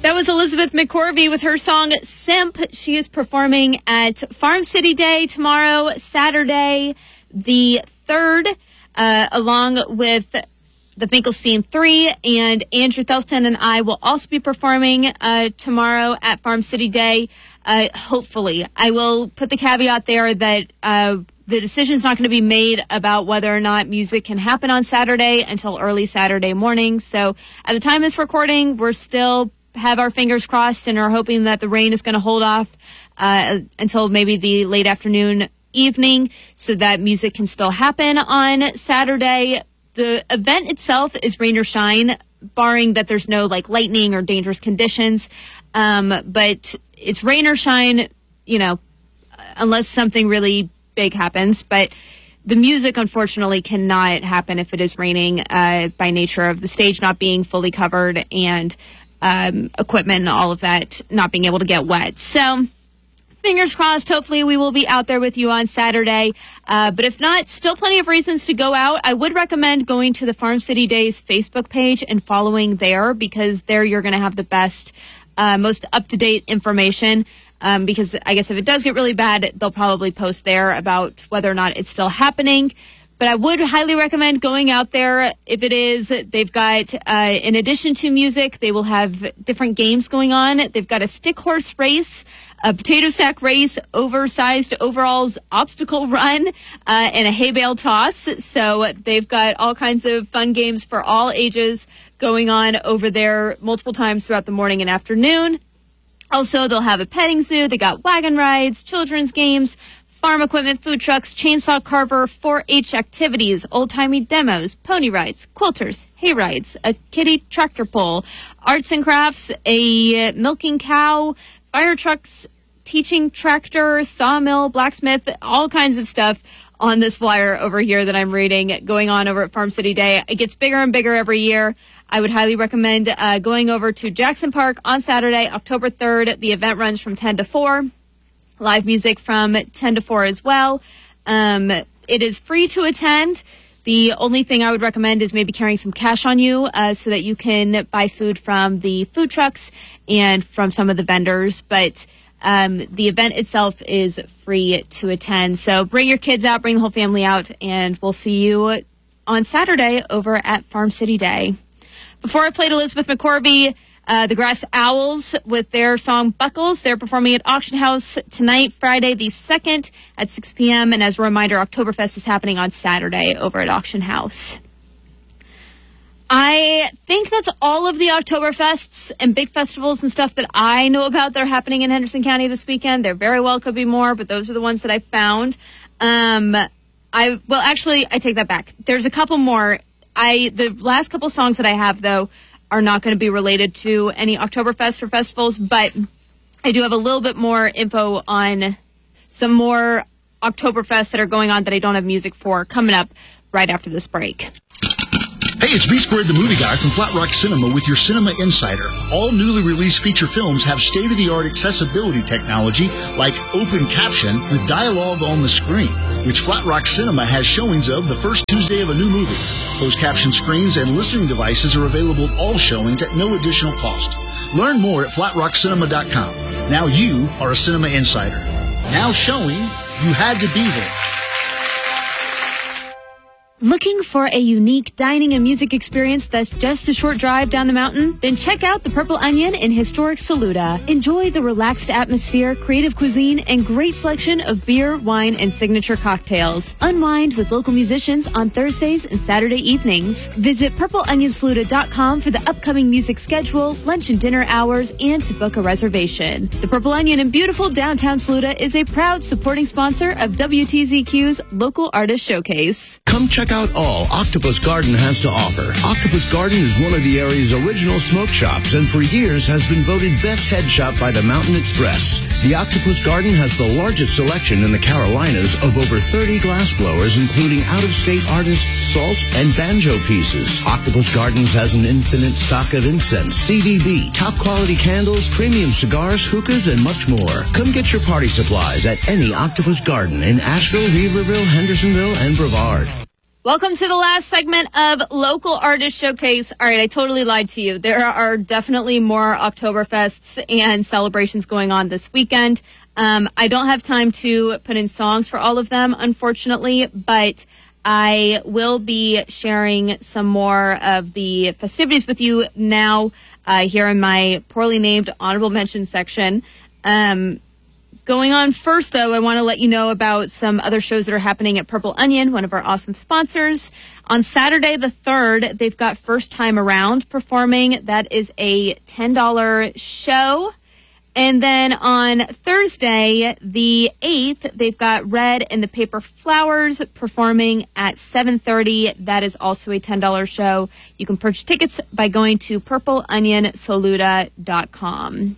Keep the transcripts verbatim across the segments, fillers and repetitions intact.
That was Elizabeth McCorvey with her song Simp. She is performing at Farm City Day tomorrow, Saturday, the third, uh, along with the Finkelstein Three. And Andrew Thelston and I will also be performing uh, tomorrow at Farm City Day. Uh, hopefully. I will put the caveat there that uh, the decision is not going to be made about whether or not music can happen on Saturday until early Saturday morning. So at the time of this recording, we're still have our fingers crossed and are hoping that the rain is going to hold off uh, until maybe the late afternoon, evening, so that music can still happen on Saturday. The event itself is rain or shine, barring that there's no like lightning or dangerous conditions. Um, but it's rain or shine, you know, unless something really big happens. But the music, unfortunately, cannot happen if it is raining uh, by nature of the stage not being fully covered and um, equipment and all of that not being able to get wet. So fingers crossed, hopefully we will be out there with you on Saturday. Uh, but if not, still plenty of reasons to go out. I would recommend going to the Farm City Days Facebook page and following there, because there you're going to have the best, uh, most up-to-date information. Um, because I guess if it does get really bad, they'll probably post there about whether or not it's still happening. But I would highly recommend going out there. If it is, they've got, uh, in addition to music, they will have different games going on. They've got a stick horse race, a potato sack race, oversized overalls obstacle run, uh, and a hay bale toss. So they've got all kinds of fun games for all ages going on over there multiple times throughout the morning and afternoon. Also, they'll have a petting zoo. They got wagon rides, children's games, farm equipment, food trucks, chainsaw carver, four H activities, old-timey demos, pony rides, quilters, hay rides, a kiddie tractor pull, arts and crafts, a milking cow, fire trucks, teaching tractor, sawmill, blacksmith, all kinds of stuff on this flyer over here that I'm reading going on over at Farm City Day. It gets bigger and bigger every year. I would highly recommend uh, going over to Jackson Park on Saturday, October third. The event runs from ten to four. Live music from ten to four as well. Um, it is free to attend. The only thing I would recommend is maybe carrying some cash on you uh, so that you can buy food from the food trucks and from some of the vendors. But um, the event itself is free to attend. So bring your kids out, bring the whole family out, and we'll see you on Saturday over at Farm City Day. Before I played Elizabeth McCorvey, Uh, the Grass Owls with their song Buckles. They're performing at Auction House tonight, Friday the second at six p.m. And as a reminder, Oktoberfest is happening on Saturday over at Auction House. I think that's all of the Oktoberfests and big festivals and stuff that I know about that are happening in Henderson County this weekend. There very well could be more, but those are the ones that I found. Um, I well, actually, I take that back. There's a couple more. I the last couple songs that I have, though, are not going to be related to any Oktoberfest or festivals, but I do have a little bit more info on some more Oktoberfests that are going on that I don't have music for coming up right after this break. Hey, it's B Squared, the movie guy from Flat Rock Cinema with your Cinema Insider. All newly released feature films have state-of-the-art accessibility technology like open caption with dialogue on the screen, which Flat Rock Cinema has showings of the first Tuesday of a new movie. Closed caption screens and listening devices are available at all showings at no additional cost. Learn more at flat rock cinema dot com. Now you are a Cinema Insider. Now showing, you had to be there. Looking for a unique dining and music experience that's just a short drive down the mountain? Then check out the Purple Onion in historic Saluda. Enjoy the relaxed atmosphere, creative cuisine, and great selection of beer, wine, and signature cocktails. Unwind with local musicians on Thursdays and Saturday evenings. Visit purple onion saluda dot com for the upcoming music schedule, lunch and dinner hours, and to book a reservation. The Purple Onion in beautiful downtown Saluda is a proud supporting sponsor of W T Z Q's Local Artist Showcase. Come check out all Octopus Garden has to offer. Octopus Garden is one of the area's original smoke shops and for years has been voted best head shop by the Mountain Express. The Octopus Garden has the largest selection in the Carolinas of over thirty glass blowers, including out-of-state artists' salt and banjo pieces. Octopus Gardens has an infinite stock of incense, C D B, top-quality candles, premium cigars, hookahs, and much more. Come get your party supplies at any Octopus Garden in Asheville, Weaverville, Hendersonville, and Brevard. Welcome to the last segment of Local Artist Showcase. All right, I totally lied to you. There are definitely more Oktoberfests and celebrations going on this weekend. Um, I don't have time to put in songs for all of them, unfortunately, but I will be sharing some more of the festivities with you now uh, here in my poorly named honorable mention section. Um, Going on first, though, I want to let you know about some other shows that are happening at Purple Onion, one of our awesome sponsors. On Saturday the third, they've got First Time Around performing. That is a ten dollars show. And then on Thursday, the eighth, they've got Red and the Paper Flowers performing at seven thirty. That is also a ten dollars show. You can purchase tickets by going to purple onion soluda dot com.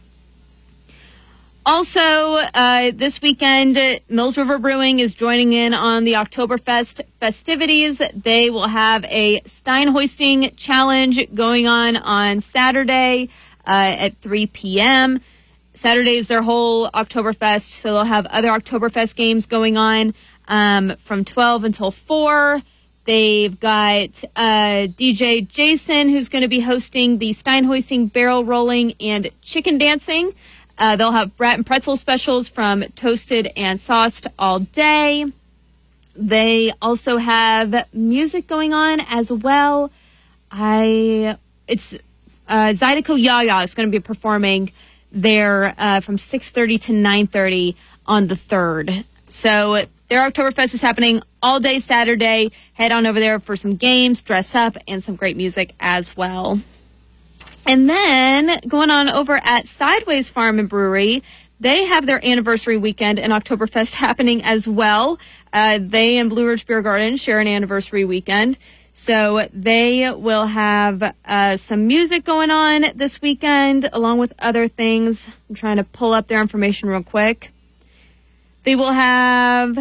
Also, uh, this weekend, Mills River Brewing is joining in on the Oktoberfest festivities. They will have a Stein Hoisting Challenge going on on Saturday uh, at three p.m. Saturday is their whole Oktoberfest, so they'll have other Oktoberfest games going on um, from twelve until four. They've got uh, D J Jason, who's going to be hosting the Stein Hoisting, barrel rolling, and chicken dancing. Uh, they'll have brat and pretzel specials from Toasted and Sauced all day. They also have music going on as well. I it's uh, Zydeco Yaya is going to be performing there uh, from six thirty to nine thirty on the third. So their Oktoberfest is happening all day Saturday. Head on over there for some games, dress up, and some great music as well. And then going on over at Sideways Farm and Brewery, they have their anniversary weekend and Oktoberfest happening as well. Uh, they and Blue Ridge Beer Garden share an anniversary weekend. So they will have uh, some music going on this weekend along with other things. I'm trying to pull up their information real quick. They will have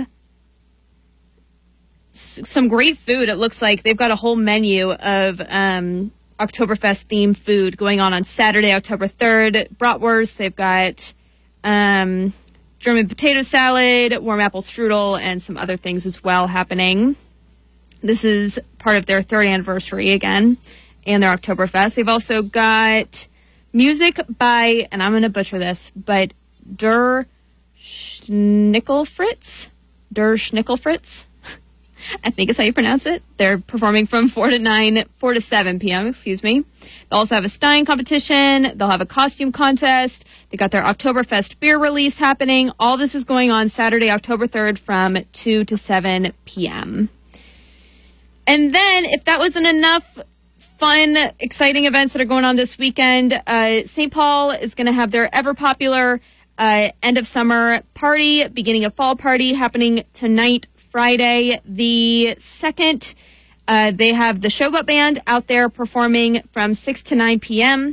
s- some great food. It looks like they've got a whole menu of um Oktoberfest themed food going on on Saturday, October third. Bratwurst, they've got um, German potato salad, warm apple strudel, and some other things as well happening. This is part of their third anniversary again, and their Oktoberfest. They've also got music by, and I'm going to butcher this, but Der Schnickelfritz? Der Schnickelfritz? I think is how you pronounce it. They're performing from four to nine, four to seven p.m., excuse me. They'll also have a Stein competition. They'll have a costume contest. They got their Oktoberfest beer release happening. All this is going on Saturday, October third from two to seven p.m. And then, if that wasn't enough fun, exciting events that are going on this weekend, uh, Saint Paul is going to have their ever-popular uh, end of summer party, beginning of fall party happening tonight, Friday the second. Uh, they have the Showboat Band out there performing from six to nine p.m.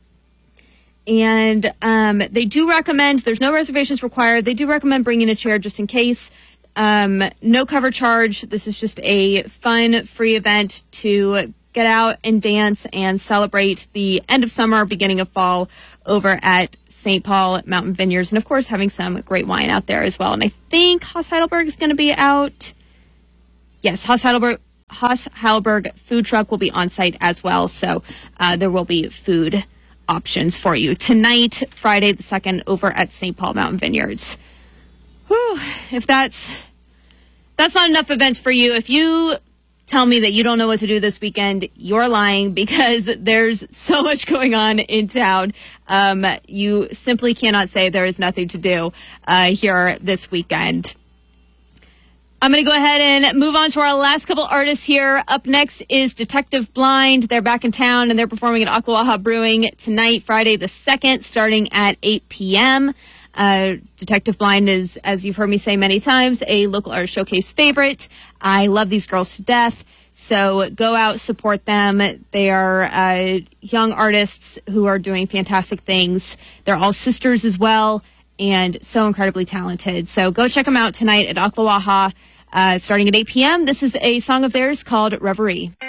And um, they do recommend, there's no reservations required, they do recommend bringing a chair just in case. Um, no cover charge. This is just a fun, free event to get out and dance and celebrate the end of summer, beginning of fall over at Saint Paul Mountain Vineyards. And, of course, having some great wine out there as well. And I think Haas Heidelberg is going to be out. Yes, Haas Heidelberg, Haas Heidelberg food truck will be on site as well. So uh, there will be food options for you tonight, Friday the second, over at Saint Paul Mountain Vineyards. Whew, if that's, that's not enough events for you, if you tell me that you don't know what to do this weekend, you're lying, because there's so much going on in town. Um, you simply cannot say there is nothing to do uh, here this weekend. I'm going to go ahead and move on to our last couple artists here. Up next is Detective Blind. They're back in town, and they're performing at Ocklawaha Brewing tonight, Friday the second, starting at eight p.m. Uh, Detective Blind is, as you've heard me say many times, a local artist showcase favorite. I love these girls to death. So go out, support them. They are uh, young artists who are doing fantastic things. They're all sisters as well, and so incredibly talented. So go check them out tonight at Ocklawaha, uh, starting at eight p.m. This is a song of theirs called Reverie.